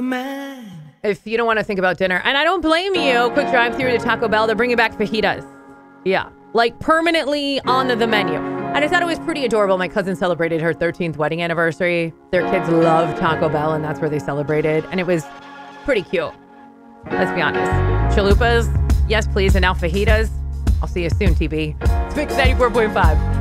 man. If you don't want to think about dinner, and I don't blame you, quick drive through to Taco Bell. They're bringing back fajitas. Yeah, like permanently on the menu. And I thought it was pretty adorable. My cousin celebrated her 13th wedding anniversary. Their kids love Taco Bell, and that's where they celebrated. And it was pretty cute. Let's be honest. Chalupas, yes, please. And now fajitas. I'll see you soon, TB. It's Mix 94.5.